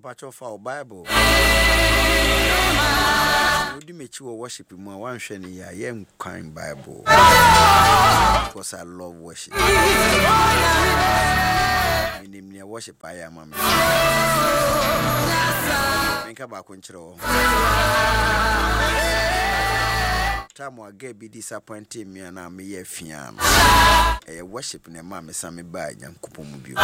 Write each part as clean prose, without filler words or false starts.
mpacho fa Bible. Odi mechi wo worship mu a wanhwe ne ya yem kan Bible. Because I love worship. Minim ne worship aya mama. Menka ba ko nchire wo. Time I get be disappointed me and I me fian. E worship ne ma me same ba Nyankopon mu bio.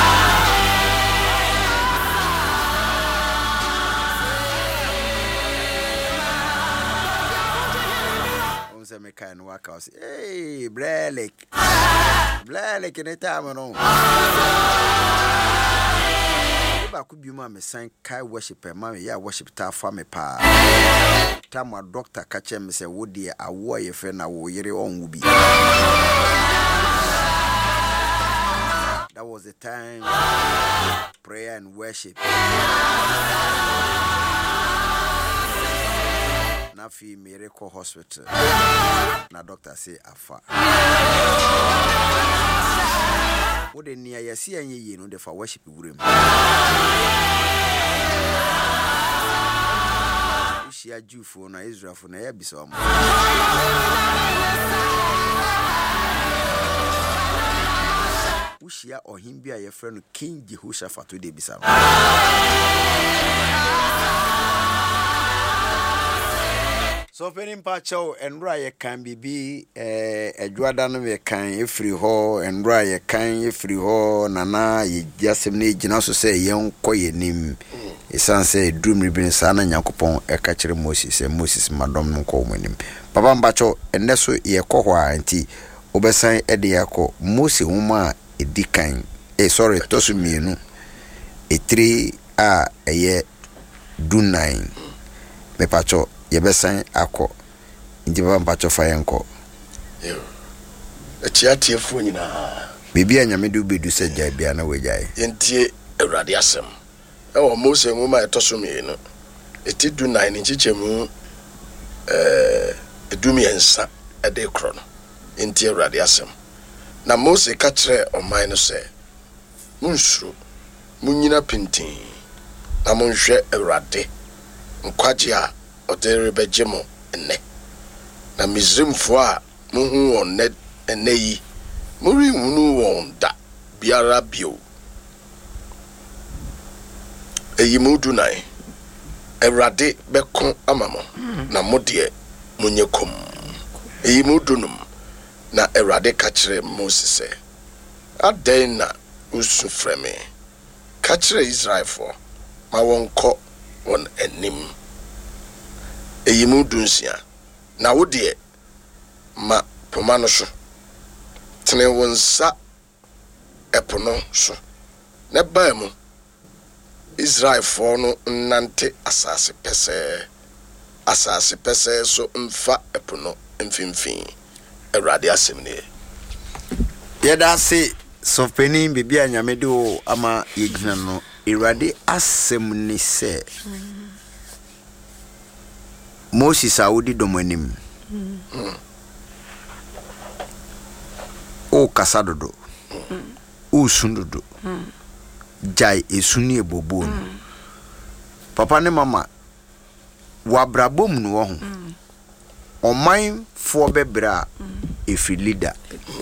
Onse me kan work out. Hey, Blelek in time no. Ba ku bi ma me san kai worship e ma me ya worship ta fa me pa. Time a doctor catch me say wo de awo ye fe na wo yere onwu bi. That was the time prayer and worship. Na fi Miracle Hospital. Na doctor say afa. Wo de nia yesi anye yi no de fa worship wurem. Ushia Jufo na Israel fo na ya bisa omo. Ushia ohimbi a ye frɛ no King Jehoshaphat to de bisa. So penim pa chow enra ye kan bibi adwada no ye kan efri ho enra ye kan efri ho nana ye jasem ne gina so say yen koye nim esanse drum ribin sa na Nyankopon e ka kire Moses Moses madom no ko monim papa mba chow enne so ye ko ho anti obesan e de yakọ Moses huma edikan sorry tosu mienu e3 a eye do 9 me pa chow yebesan akọ njiba mpacho fayenko achiatie fu nyina bibi anyame de obedu se gya bia na wegyae yentie awurade asem ewo Mose nwoma etosome no etidu 9 nchichemu edumiensa ede kro no yentie awurade asem na Mose ka kire oman no se munsuro munyina pintin na monhwe awurade nkwaje a odere bejemo enne na Misrimfo a muhu won enne yi muri hunu won da biara bio eyi mudu nai Ewrade bekon amamo na modie munyekom eyi mudunum na Ewrade ka kire Moses se aden na usu freme ka kire Israelfo ma wonko won enim eyi mudunsia na wodie ma poma no so tene wonsa epono so ne baemu Israel for no nante asase pese so mfa epono mfimfin Ewrade asemne yeda se so penin bibi anyame de o ama yegina no Ewrade asemne se Moses awudi domanim o kasadodo o sundodo jai esuni ebobo papa ne mama wabrabom no ho oman fo bebra efi leader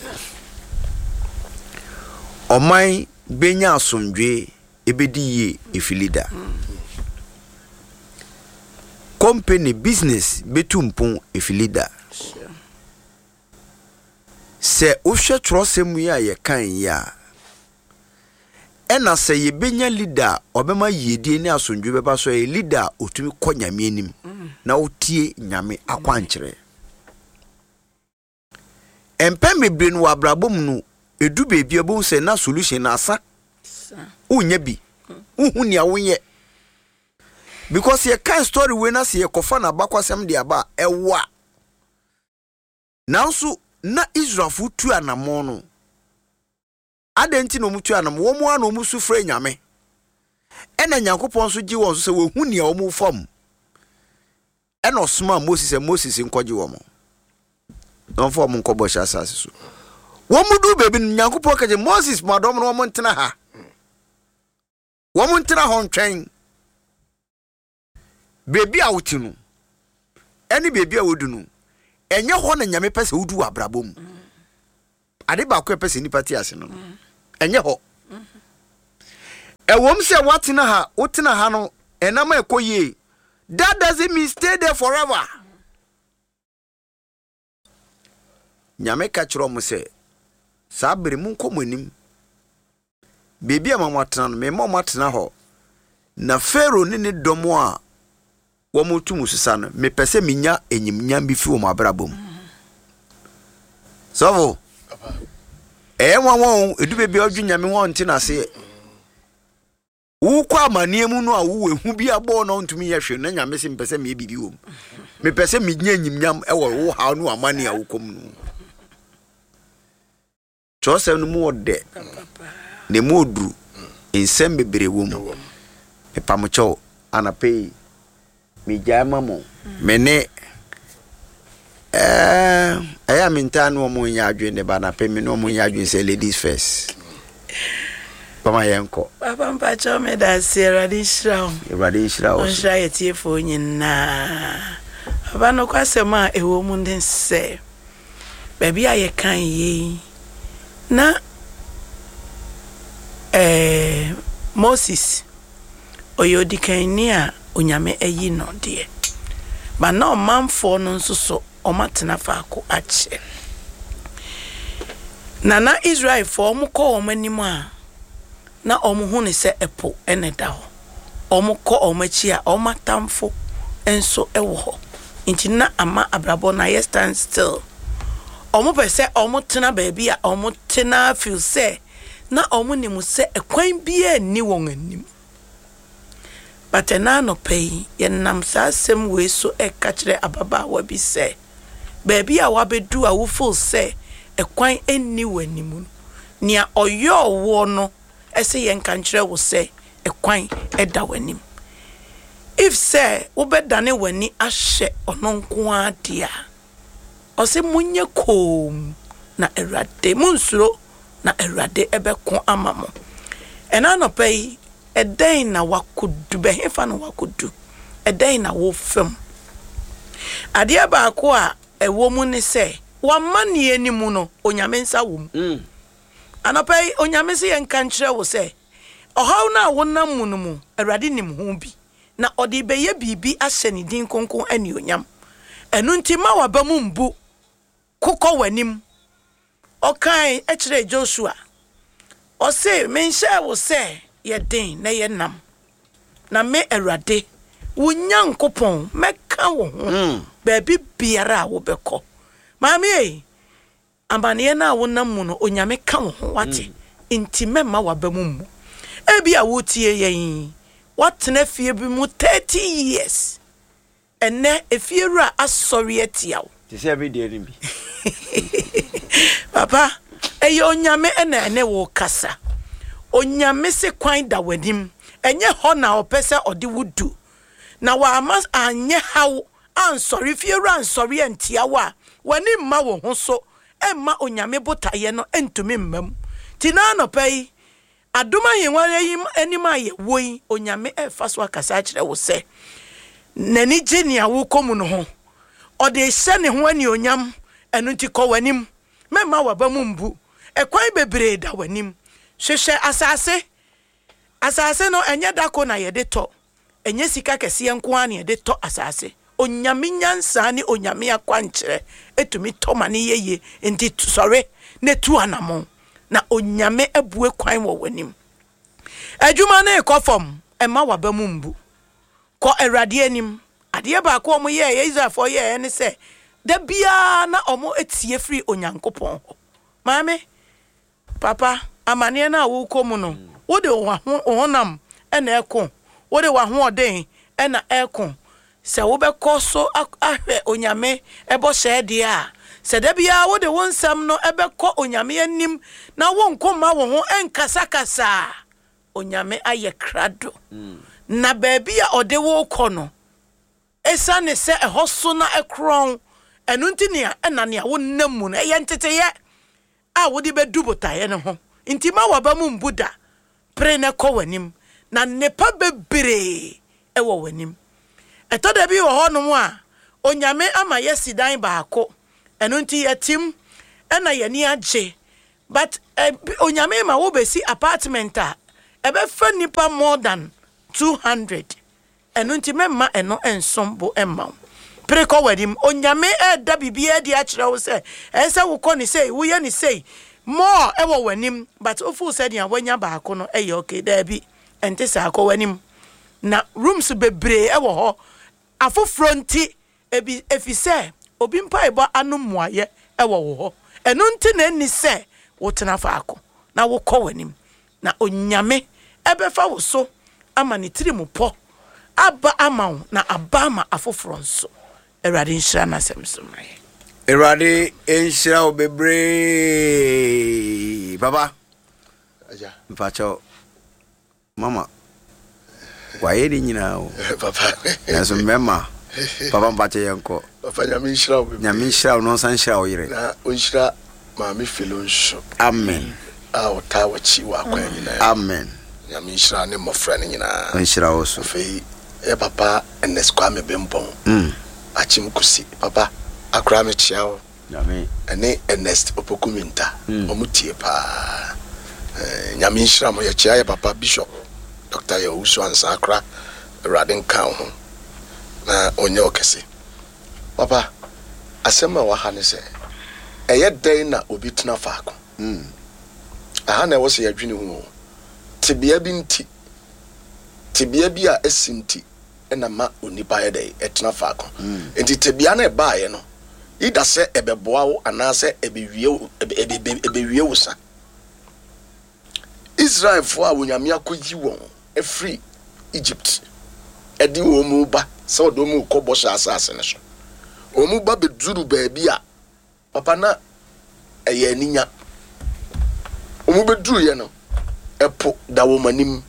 oman benya asomdwe ebediye efi leader company business betumpon efi leader se ohwe trosem ya ye kan ya ena se ye benya leader obema yedie ni asondwe beba so ye leader otumi konyame anim na otie nyame akwankyere empem bebre no abrabom no edu bebi ebo se na solution na asa unya bi uhu ni awonye because ye kan story we na se ye kofa na bakwasem de aba ewa nanso na Israelfo tu anamo no adenti no mutu anamo wo mu ana mu sufre nyame ena Nyankopon so gi won so se wo hu ne wo mu fam ena osoma Moses nkogi wo mo don fo mo nkobo sha asase so wo mu du bebi Nyankopon ka je Moses madom no mo ntena ha wo mu ntena ho ntwen baby a wuti no any baby a wodu no enye ho na nyame pese wudu abrabom ade ba ko pese ni pati ase no enye ho ewom se watina ha wotina ha no enama ekoye that doesn't mean stay there forever nyame ka kiro mo se sabere mun komonim baby amamwatena no me mamwatena ho na Pharaoh ni domo a wo motu musisa no me pese minya enyimnyam bi fi wo mabrabom so won edu baby odwu nyame ho ntina se wo kwa maniemu no a wo ehu bi abo no ntumi yehwe na nyame se mpese me bibi wo me pese minya enyimnyam e wo ha no amane a wo kom no chose no mo de ne modru ensem bebere wo mu epamocho anape mi jama mo mene aya mintano mo nya adwene ba na pe me no mo nya adwene say ladies first Pama yenko papa mpacho me da sierra di shraw on shra yetie fo nyina aba no kwasema ewo mu den se baby aye kan yi na Moses oyodikan a onyame ayi no de ma na omanfo no nsoso omatena faako ache na Israel fo omko omanim a na omuhu ne se epo eneda ho omko omachi a omatamfo enso ewo ho nti na ama abrabo na ye stand still omopese omotena baby a omotena feel say na omunimu se ekwan bia ni won anim but na no pay yenam sasem we so ekachire ababa wa bi se baby a wabedu a wo feel say ekwan enni wanimu nia oyo wo no ese yenkanchire wo se ekwan eda wanim if say wo bedane wani ahye ononko adia ose munye kom na erade munsuro na erade ebeko amamo ena no pay eden na wakudu behefa no wakudu eden na wo fem ade ba ko a ewo mu ne se wa mane animu no onyame nsa wo mu anopay onyame se yenkanchire wo se ohaw na wonam mu no mu erade nim ho bi na ode beye bibi ahye ne din konkon ani onyam enu ntima wa ba mu mbu kokọ wanim okai echire Joshua o se menhye wo se ye den na ye nam na me erade wo nyankopon meka wo ho baabi biara wo beko mami amane na wo nam mu no onyame ka wo ho wate nti mema wa ba mu ebi a wo tie yen watena fie bi mu 30 years ene efiewura asori etiawo ti se bi de bi papa eyo onyame ene wo kasa onyame se kwan da wanim enye ho na opese ode wudu na wa amas anye hawo ansori fiewura ansori entiawa wani mma wo ho so emma onyame botaye no entumi mmam tina no pai adoma yenware yim anima ye woi onyame efaso akasa akire wo se nani genia wo komu no ho ode hye ne ho ani onyam enu nti ko wanim mema waba mu mbu ekwan bebre da wanim hwehwe asase no enye dako na ye de to enye sika kese enko an ye de to asase onyame nyansa ni onyame akwankyere etumi to mane yeye nti sore ne tu anamo na onyame abue kwan wo wanim adwuma na ekofom ema waba mu mbu ko erade anim ade ba ko mo ye Israelfo ye ne se da bia na omo etie free onyankopon maame papa amane na wo komu no wo de honam ena eko wo de wa ho oden ena eko se wo be koso ahwe onyame ebo shede a se da bia wo de wonsam no ebe ko onyame anim na wo nkoma wo ho enkasakasa onyame aye krado na baby a ode wo kono esa ne se ehoso na ekron enu ntinia ena ne wo namu na ye nteteye a wo di bedu botaye ne ho ntima waba mu mbuda pre ne ko wanim na nepa bebere ewo wanim eto da bi wo ho no mu a onyame ama yesidan baako eno nti yetim ena ye ni age but onyame ma wo besi apartment a ebe fa nipa more than 200 eno nti memma eno ensombo emma preko wedim onyame da bibia di a kire wo se ense wo kɔ ni sei wo ye ni sei more ewo wanim but ofu said ya wanya baako no eye okay da bi ente sa akɔ wanim na rooms bebre ewo ho afoforo nti ebi efise obi mpa ebo anomuaye ewo wo ho eno nti na ni se wo tena faako na wo kɔ wanim na onyame ebefa wo so ama ni tirimu po aba ama na abama afoforo nso erade nshira na semsomai erade enshira obebre baba aja mpacho mama waye ni nyina o papa naso mema papa mpacho yenko papa nyame nshira obebre nyame nshira no san nshira o yire na onshira maami filonso amen a otawa chi wa kwa nyina amen nyame nshira ne mofra ne nyina nshira o so fe papa enes kwa me bempon achim kusi papa akra me chiao nyame ene enes opokuminta omutie pa nyame nshira mo ye chia papa bishop Dr. Yewusu Ansakra Radin kan ho na onye okese papa asema wa ha ne se eye den na obi tena faako aha na wo se yadwene hu tibia bi nti tibia bi a esinti na ma onipa ye dey etena faako enti tibia na eba ye no ida se ebeboa wo anase ebewie wo sa Israel fo a wonyame akoyi won free Egypt edi wo mu ba se odo mu kobo sha asase ne so o mu ba beduru ba bia papa na eye aninya o mu beduru ye no epo da wo manim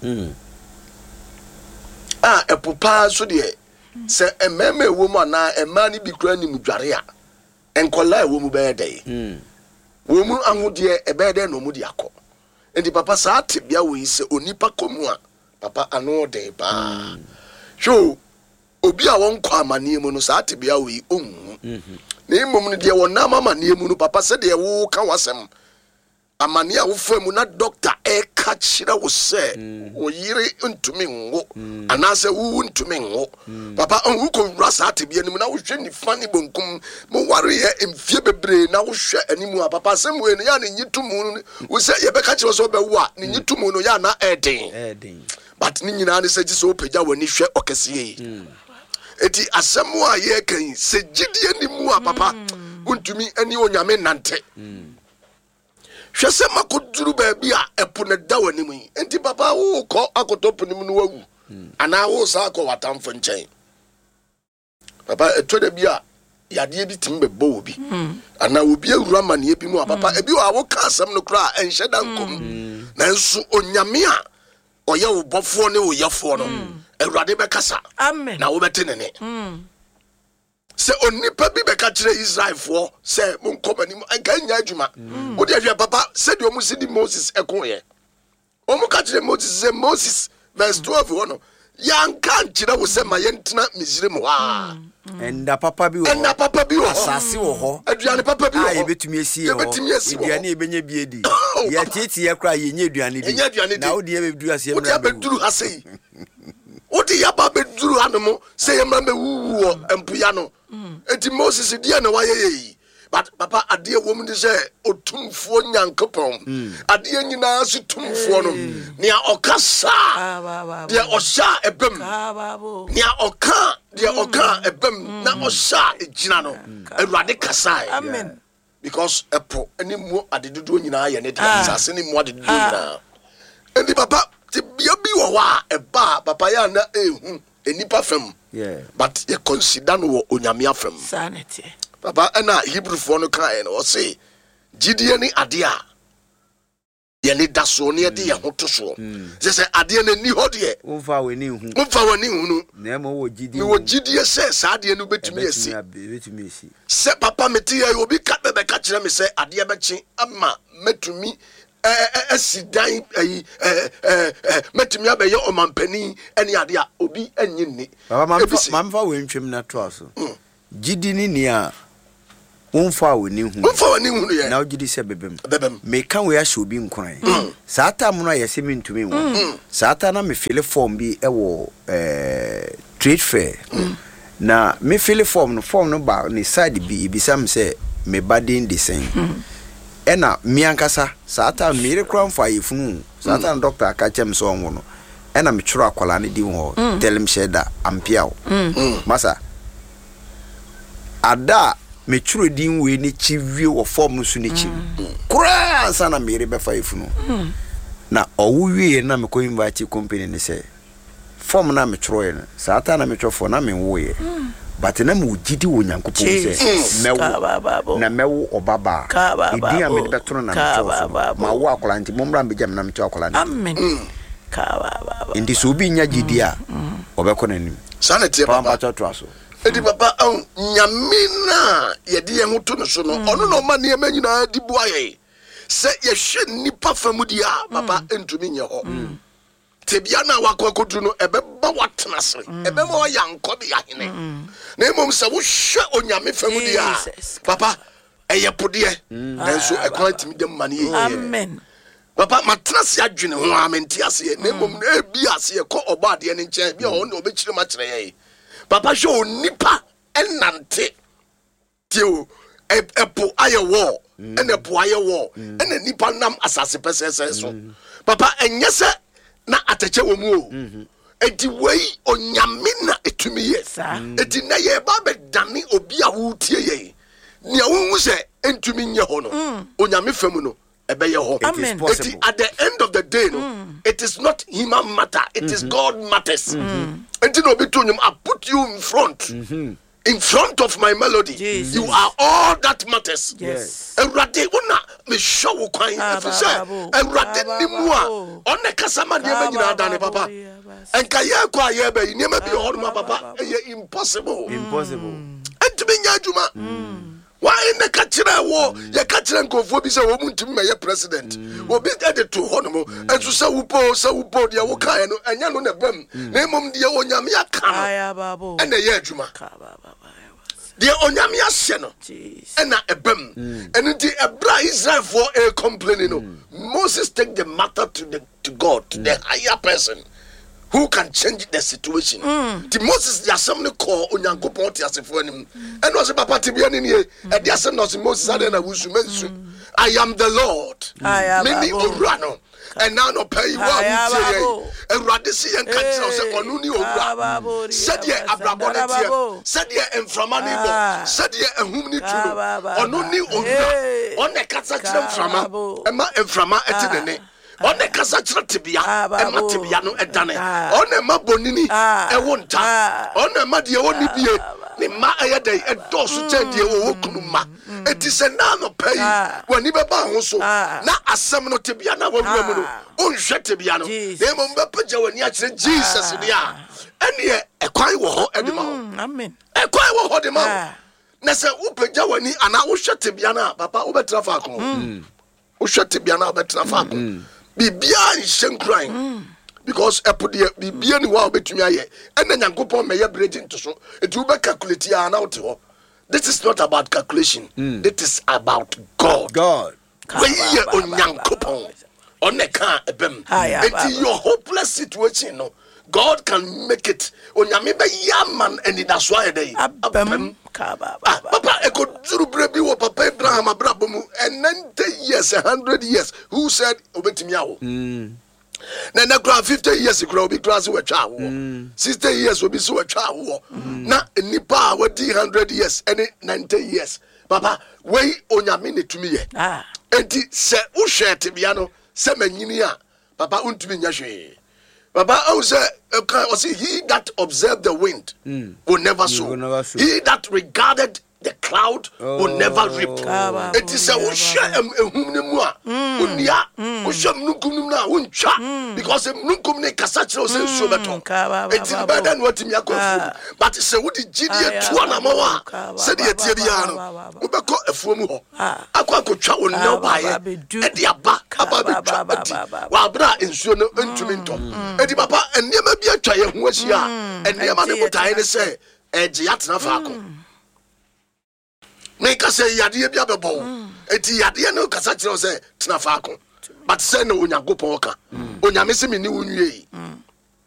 epo pa so de se ememe wo mu na ema ni bi kura ni mu dware a enkola wo mu ba ye dey wo mu ahode ebe dey no mu di akọ enti papa sa tibia wo yi se onipa komu a papa ano de ba sho obi a won kwa amane mu no sa tibia wo yi onhu na imom no de wona amane mu no papa se de wo ka wasem amane a wo fa mu na doctor ka kire wo se wo yire ntumi ngo anase wo ntumi ngo papa onwu ko wura sa tibia ni mu na wo hwe ni fani bonkum mo ware ye emfie bebre na wo hwe animu a papa se mu enu ya ne nyitumu wo se ye be ka kire so be wo a ne nyitumu no ya na eden but ni nyina ne se ji so pagya wani hwe okese yi eti asemu a ye kan se gidie ni mu a papa untumi ani onyame nante hwese makoduru ba bia epo ne da wani mu enti papa wo ko akotopo ni mu no wawu ana wo sa ko watamfo nchen papa eto da bia yade bi timbe bo obi ana obi awura mane bi mu a papa ebi wa wo ka asem no kra enhye dankom nanso onyame a oye wo bofo ne wo yefo no Erade be kasa amen na wo bete ne se onipa bi be ka kire Israel fo se mon komani anka nya adwuma wo de ahwe papa se de omu sidi Moses ekoye omu ka kire Moses se Moses verse 12 wono yanka nkire wo se ma yentena Misrim wa enda papa bi wo asase wo ho aduane papa bi wo ye betumi esi ho aduane e benya bi edi ye titi ye kra ye nya aduane bi na wo de ye bedu ase ye mra beduru ase odi yaba beduru anomo se ye mra mewu empuya no enti Moses dia na waye yi but papa ade wo mu de se otumfo nyankopon ade nyina se tumfo no nia okasa de osha ebem nia oka de oka ebem na osha ejina no Erade kasa amen because epo eni mu adedudu nyina ye ne de asase ni mu adedudu nyina enti papa ti bia bi wo wa eba papa ya na ehu enipa fam but ye consider no onyame afam sanity papa na Hebrew for no kan no say gidie ni ade a ye ne daso ne de ye hoto so se ade na ni ho de umfa wani hu no na mo wo gidie se sa ade no betumi esi se papa meti ye obi ka be ka kire me se ade be chi ama metumi asidan metumi abeye omampani ene ade a obi enye ni mamfa we ntwem na to aso gidi ni ni a wonfa woni hu ye na ogidi se bebem me kan we ahye obi nkran saata mo na yese me ntumi wo saata na me file form bi ewo trade fair na me file form no ba ni side bi bisam se me badin de sen ena miankasa saata mere kran fa yefunu saata doctor akachem so onwo no ena me tworo akwala ne di ho tell him sheda ampiao masa ada me tworo din we ni chiwie wo form no su ni chi kura sana mere be fa yefunu na owuwie na me ko invite company ni say form na me tworo ye saata na me twofo na me wo ye but na mu gidi wo nyankopon se mewo na mewo obaba idi am be tono na ma wo akola nti momra mbejam na mto akola amen ka baba ndi so bi nya gidi a obekọ nanim sana tie papa to aso edi papa nyamina ye de ye hoto no so no ono no ma ne manyina di buaye se ye hwe nipa famudia papa entumi nye ho tebia na wakokodu no ebeba watnase ebema o yankobe yahene na emom se wo hwe onyame famudia papa eyepode nanso ekwantimi dem mane ye amen papa matnase adwene ho amenti ase na emom na ebi ase ko obade ne nchen bia ho na obekire ma kire ye papa hwe onipa enante tio epo ayewo enepo ayewo ene nipa nam asase pesese so papa enyese na atache wo mu o edi wei onyame na etumi ye edi na ye ba be dane obi a wo tie ye nia wo se entumi nye ho no onyame famu no ebe ye ho edi at the end of the day no it is not human matter, it is God matters enti no be to nyum I put you in front of my melody. Jesus. You are all that matters. Yes. Erade una me show kwan efise erade ni mu a one kasama de ma nyina dane papa enka ye kwa ye ba ni ma bi ho ma papa impossible entimi nya adwuma why in the kachira wo ye kachira nkofo bi se wo muntimi me ye president wo bi de to ho no mo enso se wupo de wo kan no enya no na bam na mom de wo nyame aka no ena ye adwuma de onyame ahye no ena ebam enu di ebra Israel for a complaining no Moses take the matter to God, to the higher person who can change the situation. The Moses the assembly call onyankopon ti asefo anim and was papa tibia ni e the assembly Moses ade na wusu mensu I am the Lord many orano and now no pay what and rather see and catch us on uni ora said ye abrabon said ye enframani said ye ehum ni tuno on uni ora on the kasa kire enframa ema enframa etinene on the kasa kire tibia ema tibia no edane on ema bonini ewonta on ema de woni bie ni ma ayedai edosu chende wo kunuma etise na no pay wani beba ho so na asem no tibia na wawura mu no onhwe tibia no dem mo bepaja wani a kire Jesus dia ene ekwan wo ho edema ho amen ekwan wo ho de ma na se upaja wani ana wo hwe tibia na papa wo betra fa akon wo hwe tibia na betra fa akon bibia nhyenkran because epode bibia ni wa obetumi aye ena nyankopon meye bridging to so etu be calculate ya na wote ho. This is not about calculation. This is about God. We ye onyankopon oneka ebem enti your hopeless situation no God can make it onyame be yaman eni that's why dey abem papa e go zuru brebi wo papa Abraham abrabomu and 90 years 100 years who said obetimi awo na na grab 50 years grow be grass we twa wo 60 years we be so twa wo na nipa we 100 years any 90 years papa we onyame netumi ye enti se wo hwete bia no se manyini a papa untumi nya hwe papa o say he that observed the wind will never sow. He that regarded the cloud will never reap. It is a usha ehumnemu unia usha mnukum na uncha because mnukum ne kasachiro se so beto. It is better than what me akwa. But say what the GD to na mawa say the tie bia no. Ubeko efuom ho. Akwa akotwa wonna baye. E de aba betwa. Wa bra ensuo no ntumi ntom. E di papa enema bia twa ye ho ahia. Enema ne botae ne say eji atena faako. Make us say yadi bia bebo. Eti yadi no kasa kire say tena faako. But say no onyankopon ka. Onyame se me ni wunwie.